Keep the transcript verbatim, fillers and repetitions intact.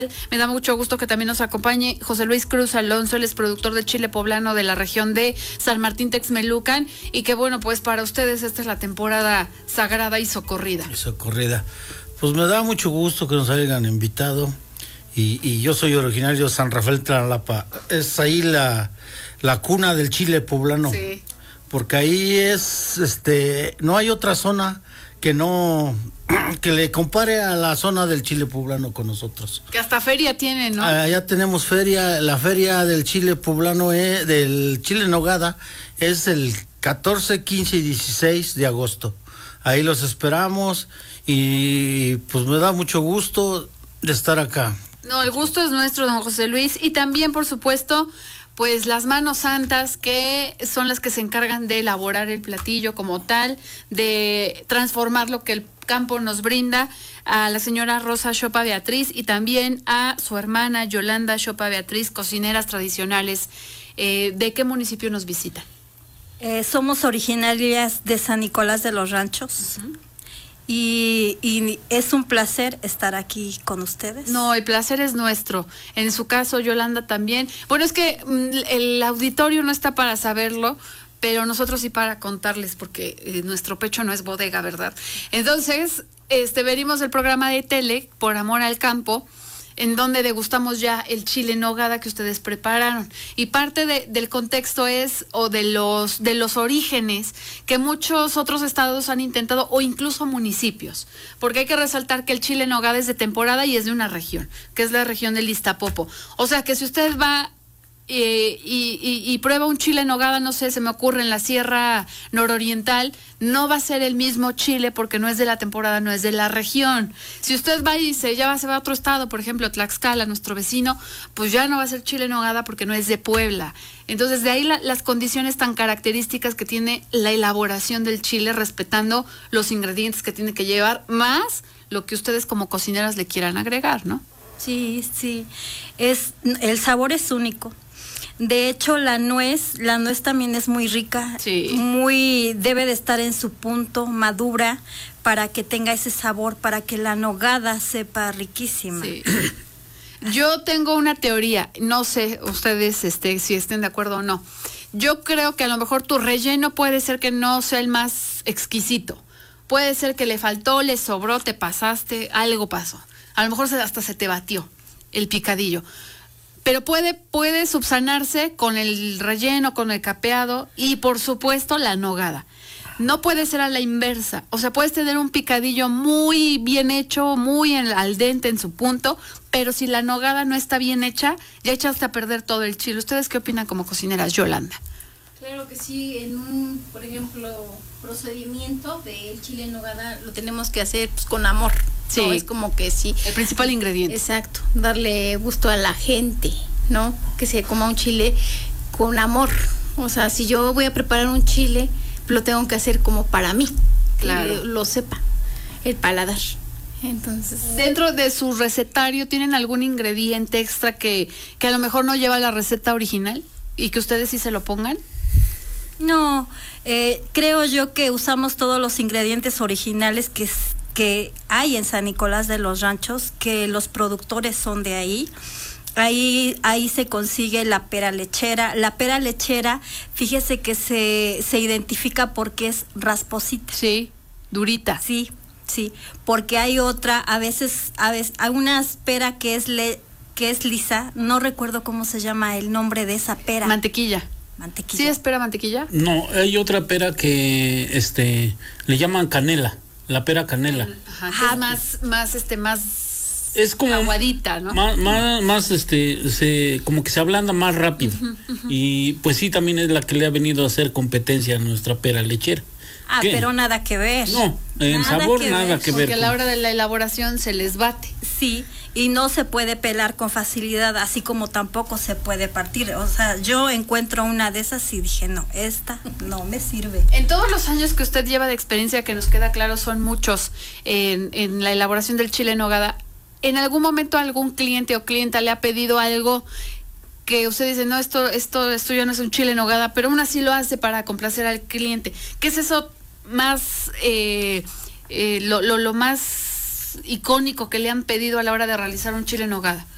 Me da mucho gusto que también nos acompañe José Luis Cruz Alonso, él es productor de chile poblano de la región de San Martín Texmelucan, y que bueno, pues para ustedes esta es la temporada sagrada y socorrida. Y socorrida. Pues me da mucho gusto que nos hayan invitado, y, y yo soy originario de San Rafael Tlalapa. Es ahí la, la cuna del chile poblano. Sí. Porque ahí es, este, no hay otra zona que no, que le compare a la zona del chile poblano con nosotros. Que hasta feria tienen, ¿no? Allá tenemos feria, la feria del chile poblano, eh, del chile en nogada, es el catorce, quince y dieciséis de agosto. Ahí los esperamos y pues me da mucho gusto de estar acá. No, el gusto es nuestro, don José Luis, y también, por supuesto, pues las manos santas, que son las que se encargan de elaborar el platillo como tal, de transformar lo que el campo nos brinda, a la señora Rosa Chopa Beatriz y también a su hermana Yolanda Chopa Beatriz, cocineras tradicionales. Eh, ¿De qué municipio nos visitan? Eh, somos originarias de San Nicolás de los Ranchos. Uh-huh. Y, y es un placer estar aquí con ustedes. No, el placer es nuestro. En su caso, Yolanda también. Bueno, es que mm, el auditorio no está para saberlo, pero nosotros sí para contarles, porque eh, nuestro pecho no es bodega, ¿verdad? Entonces, este, venimos el programa de tele, Por Amor al Campo, en donde degustamos ya el chile en nogada que ustedes prepararon. Y parte de, del contexto es, o de los, de los orígenes, que muchos otros estados han intentado, o incluso municipios. Porque hay que resaltar que el chile en nogada es de temporada y es de una región, que es la región del Iztapopo. O sea que si usted va eh, y, y, y prueba un chile en nogada, no sé, se me ocurre en la Sierra Nororiental, no va a ser el mismo chile porque no es de la temporada, no es de la región. Si usted va y se, ya va, se va a otro estado, por ejemplo, Tlaxcala, nuestro vecino, pues ya no va a ser chile en nogada porque no es de Puebla. Entonces, de ahí la, las condiciones tan características que tiene la elaboración del chile, respetando los ingredientes que tiene que llevar, más lo que ustedes como cocineras le quieran agregar, ¿no? Sí, sí. Es, el sabor es único. De hecho, la nuez, la nuez también es muy rica, sí. muy, debe de estar en su punto, madura, para que tenga ese sabor, para que la nogada sepa riquísima. Sí. Yo tengo una teoría, no sé ustedes este, si estén de acuerdo o no. Yo creo que a lo mejor tu relleno puede ser que no sea el más exquisito. Puede ser que le faltó, le sobró, te pasaste, algo pasó. A lo mejor hasta se te batió el picadillo. Pero puede, puede subsanarse con el relleno, con el capeado y, por supuesto, la nogada. No puede ser a la inversa. O sea, puedes tener un picadillo muy bien hecho, muy en, al dente en su punto, pero si la nogada no está bien hecha, ya echaste a perder todo el chile. ¿Ustedes qué opinan como cocineras, Yolanda? Claro que sí, en un, por ejemplo, procedimiento del chile en nogada lo tenemos que hacer pues, con amor. Sí. ¿No? Es como que sí. El principal ingrediente. Exacto, darle gusto a la gente, ¿no? Que se coma un chile con amor. O sea, si yo voy a preparar un chile, lo tengo que hacer como para mí, claro. Que lo sepa, el paladar. Entonces, dentro de su recetario, ¿tienen algún ingrediente extra que, que a lo mejor no lleva la receta original y que ustedes sí se lo pongan? No, eh, creo yo que usamos todos los ingredientes originales que, que hay en San Nicolás de los Ranchos, que los productores son de ahí. Ahí, ahí se consigue la pera lechera. La pera lechera, fíjese que se, se identifica porque es rasposita. Sí, durita. Sí, sí, porque hay otra, a veces, a veces, hay una pera que es le, que es lisa, no recuerdo cómo se llama el nombre de esa pera. Mantequilla. Mantequilla. ¿Sí es pera mantequilla? No, hay otra pera que este le llaman canela, la pera canela. Ajá, Ajá, es más, más, este, más es como aguadita, ¿no? Más, más, más este, se, como que se ablanda más rápido. Uh-huh, uh-huh. Y pues sí, también es la que le ha venido a hacer competencia a nuestra pera lechera. Ah, ¿qué? Pero nada que ver. No, en nada sabor que nada ver, que ver. Porque a la hora de la elaboración se les bate. Sí, y no se puede pelar con facilidad, así como tampoco se puede partir. O sea, yo encuentro una de esas y dije, no, esta no me sirve. En todos los años que usted lleva de experiencia, que nos queda claro, son muchos en, en la elaboración del chile en nogada, ¿en algún momento algún cliente o clienta le ha pedido algo que usted dice, no, esto, esto, esto ya no es un chile en nogada, pero aún así lo hace para complacer al cliente? ¿Qué es eso más, eh, eh, lo, lo, lo más icónico que le han pedido a la hora de realizar un chile en nogada?